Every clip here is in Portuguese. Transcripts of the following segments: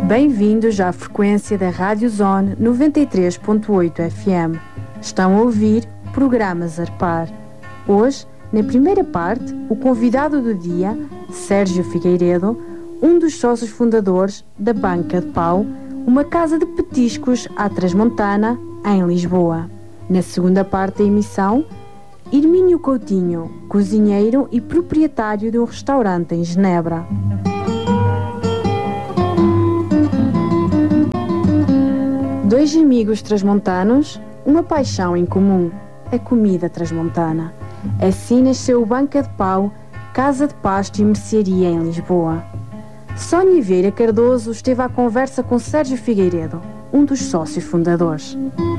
Bem-vindos à frequência da Rádio Zone 93.8 FM. Estão a ouvir o programa Zarpar. Hoje, na primeira parte, o convidado do dia, Sérgio Figueiredo, um dos sócios fundadores da Banca de Pau, uma casa de petiscos à Transmontana, em Lisboa. Na segunda parte da emissão, Hermínio Coutinho, cozinheiro e proprietário de um restaurante em Genebra. Dois amigos transmontanos, uma paixão em comum, a comida transmontana. Assim nasceu o Banca de Pau, casa de pasto e mercearia em Lisboa. Sónia Vieira Cardoso esteve à conversa com Sérgio Figueiredo, um dos sócios fundadores.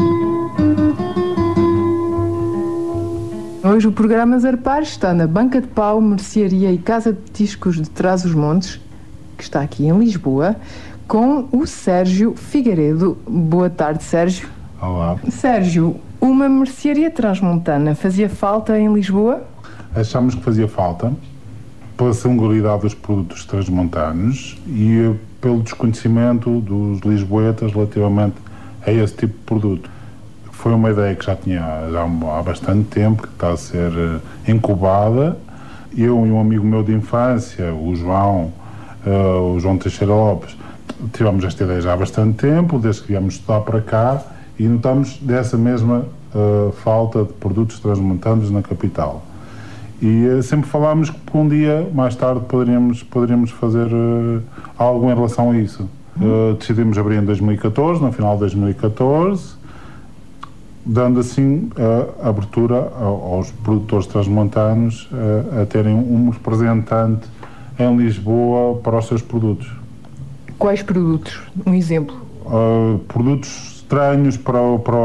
Hoje o programa Zarpar está na Banca de Pau, mercearia e casa de petiscos de Trás-os-Montes, que está aqui em Lisboa, com o Sérgio Figueiredo. Boa tarde, Sérgio. Olá. Sérgio, uma mercearia transmontana fazia falta em Lisboa? Achámos que fazia falta pela singularidade dos produtos transmontanos e pelo desconhecimento dos lisboetas relativamente a esse tipo de produto. Foi uma ideia que já há bastante tempo, que está a ser incubada. Eu e um amigo meu de infância, o João Teixeira Lopes, tivemos esta ideia já há bastante tempo, desde que viemos estudar para cá, e notamos dessa mesma falta de produtos transmontanos na capital. E sempre falámos que um dia, mais tarde, poderíamos fazer algo em relação a isso. Decidimos abrir em 2014, no final de 2014, dando assim abertura aos produtores transmontanos a terem um representante em Lisboa para os seus produtos. Quais produtos? Um exemplo. Produtos estranhos para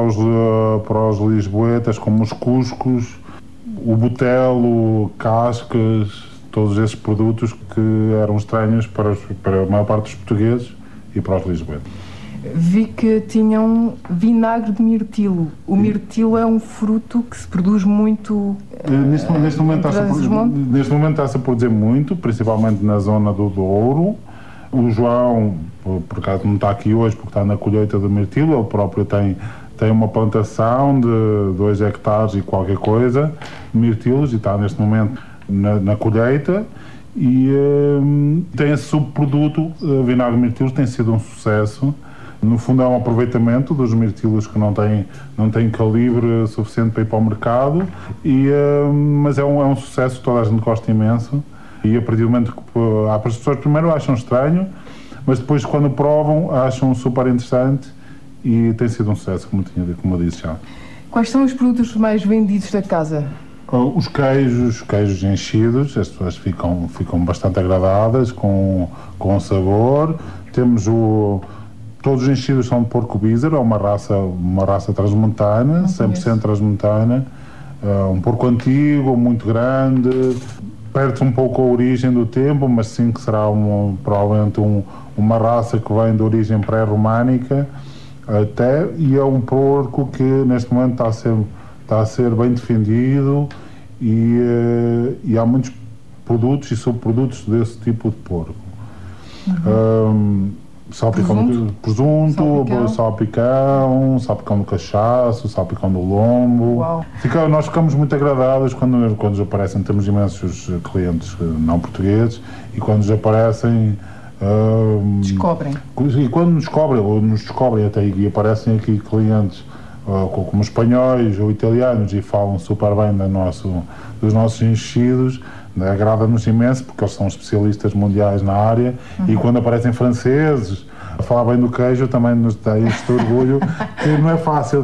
os lisboetas, como os cuscos, o botelo, cascas, todos esses produtos que eram estranhos para a maior parte dos portugueses e para os lisboetas. Vi que tinham vinagre de mirtilo. O mirtilo é um fruto que se produz muito neste momento está-se a produzir muito, principalmente na zona do Douro. O João, por acaso não está aqui hoje porque está na colheita do mirtilo, ele próprio tem uma plantação de 2 hectares e qualquer coisa de mirtilos e está neste momento na colheita. E tem esse subproduto, vinagre de mirtilos, tem sido um sucesso. No fundo é um aproveitamento dos mirtilos que não têm calibre suficiente para ir para o mercado, mas é um sucesso, toda a gente gosta imenso. E a partir do momento que as pessoas primeiro acham estranho, mas depois quando provam acham super interessante e tem sido um sucesso, como eu disse já. Quais são os produtos mais vendidos da casa? Os queijos enchidos, as pessoas ficam bastante agradadas com o sabor. Temos todos os enchidos são de porco bízaro, é uma raça transmontana, 100% transmontana, um porco antigo, muito grande, perde-se um pouco a origem do tempo, mas sim que será provavelmente uma raça que vem de origem pré-românica até, e é um porco que neste momento está a ser bem defendido e há muitos produtos e subprodutos desse tipo de porco. Presunto, salpicão do cachaço, salpicão do lombo. Nós ficamos muito agradados quando nos aparecem. Temos imensos clientes não portugueses e quando nos aparecem descobrem. E quando nos descobrem até, e aparecem aqui clientes como espanhóis ou italianos e falam super bem dos nossos enchidos, agrada-nos imenso porque eles são especialistas mundiais na área. E quando aparecem franceses a falar bem do queijo, também nos dá este orgulho que não é fácil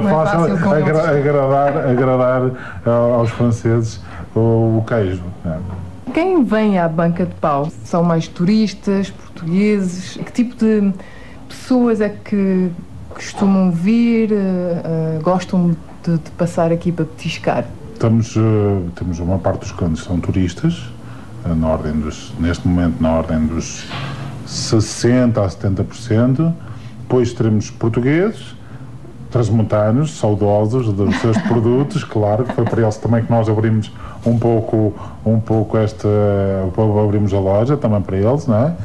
agradar aos franceses o queijo. Quem vem à Banca de Pau? São mais turistas, portugueses? Que tipo de pessoas é que costumam vir, gostam de passar aqui para petiscar? Temos uma parte dos clientes que são turistas, neste momento na ordem dos 60% a 70%. Depois teremos portugueses, transmontanos, saudosos dos seus produtos, claro, que foi para eles também que nós abrimos abrimos a loja, também para eles, não é?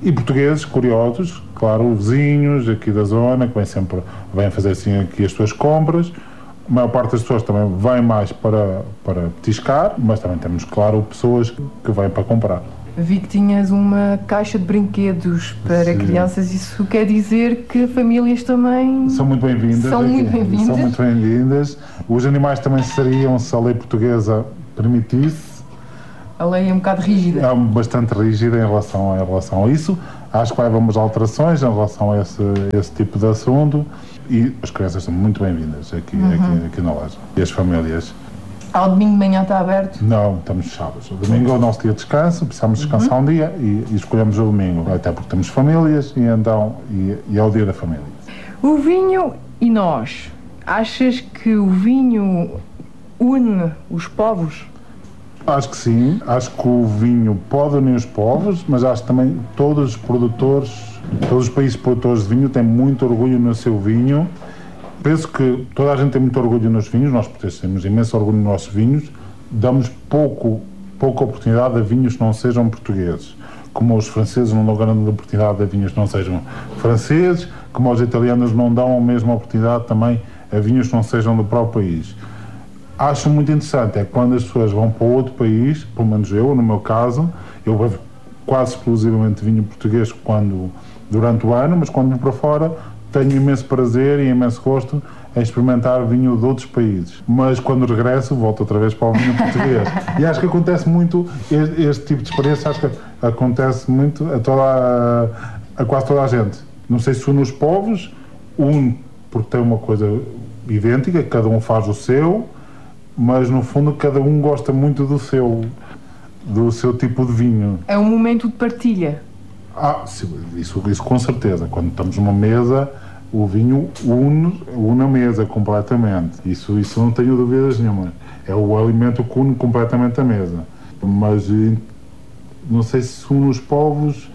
E portugueses curiosos, claro, vizinhos aqui da zona, que vêm fazer assim aqui as suas compras. A maior parte das pessoas também vem mais para petiscar, mas também temos, claro, pessoas que vêm para comprar. Vi que tinhas uma caixa de brinquedos para Sim. Crianças. Isso quer dizer que famílias também... São muito bem-vindas. São muito bem-vindas. São muito bem-vindas. Os animais também seriam, se a lei portuguesa permitisse. A lei é um bocado rígida. É bastante rígida em relação a isso. Acho que vai haver umas alterações em relação a esse tipo de assunto. E as crianças são muito bem-vindas aqui na loja. E as famílias. Ao domingo de manhã está aberto? Não, estamos sábados. O domingo é o nosso dia de descanso, precisamos descansar um dia e escolhemos o domingo, até porque temos famílias e é o dia da família. O vinho e nós. Achas que o vinho une os povos? Acho que sim, acho que o vinho pode unir os povos, mas acho que também todos os produtores, todos os países produtores de vinho têm muito orgulho no seu vinho. Penso que toda a gente tem muito orgulho nos vinhos, nós temos imenso orgulho nos nossos vinhos, damos pouca oportunidade a vinhos que não sejam portugueses. Como os franceses não dão grande oportunidade a vinhos que não sejam franceses, como os italianos não dão a mesma oportunidade também a vinhos que não sejam do próprio país. Acho muito interessante é quando as pessoas vão para outro país, pelo menos eu, no meu caso, eu bebo quase exclusivamente vinho português durante o ano, mas quando vou para fora tenho imenso prazer e imenso gosto em experimentar vinho de outros países. Mas quando regresso, volto outra vez para o vinho português. E acho que acontece muito, este tipo de experiência, acho que acontece muito a quase toda a gente. Não sei se une os povos, porque tem uma coisa idêntica, cada um faz o seu, mas no fundo cada um gosta muito do seu tipo de vinho. É um momento de partilha. Isso com certeza. Quando estamos numa mesa, o vinho une a mesa completamente. Isso não tenho dúvidas nenhuma. É o alimento que une completamente a mesa. Mas não sei se une os povos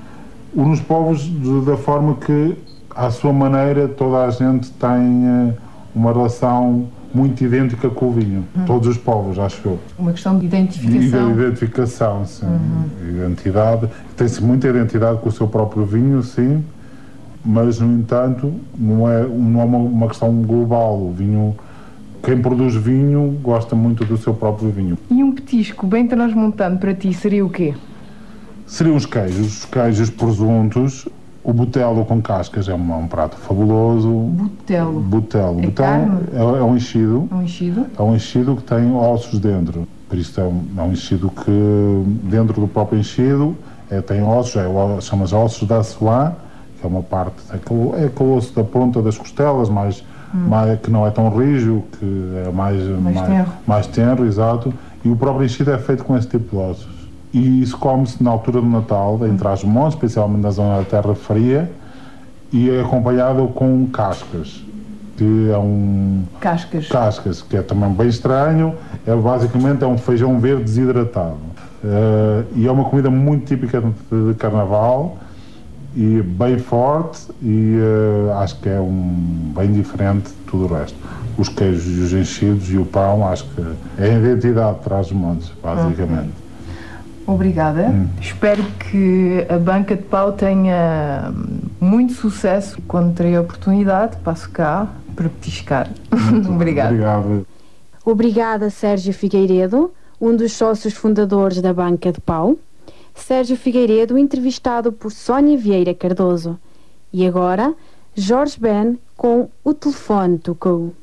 da forma que, à sua maneira, toda a gente tem uma relação muito idêntica com o vinho. Todos os povos, acho eu. Uma questão de identificação. De identificação, sim. Identidade. Tem-se muita identidade com o seu próprio vinho, sim, mas, no entanto, não é uma questão global. O vinho, quem produz vinho gosta muito do seu próprio vinho. E um petisco bem transmontano para ti seria o quê? Seriam os queijos, presuntos. O botelo com cascas é um prato fabuloso. Botelo. Botelo é um enchido. Um enchido? É um enchido que tem ossos dentro. Por isso é um enchido que, dentro do próprio enchido, tem ossos, chama-se ossos da soie, que é uma parte, é aquele osso da ponta das costelas, que não é tão rijo, que é mais tenro, exato. E o próprio enchido é feito com esse tipo de ossos. E isso come-se na altura do Natal, em Trás-os-Montes, especialmente na zona da Terra Fria, e é acompanhado com cascas, que é Cascas, que é também bem estranho, basicamente é um feijão verde desidratado. E é uma comida muito típica de Carnaval, e bem forte, e acho que é bem diferente de tudo o resto. Os queijos e os enchidos e o pão, acho que é a identidade de Trás-os-Montes, basicamente. Obrigada. Espero que a Banca de Pau tenha muito sucesso. Quando terei a oportunidade, passo cá para petiscar. Obrigada. Obrigado. Obrigada, Sérgio Figueiredo, um dos sócios fundadores da Banca de Pau. Sérgio Figueiredo, entrevistado por Sónia Vieira Cardoso. E agora, Jorge Ben com O Telefone Tocou.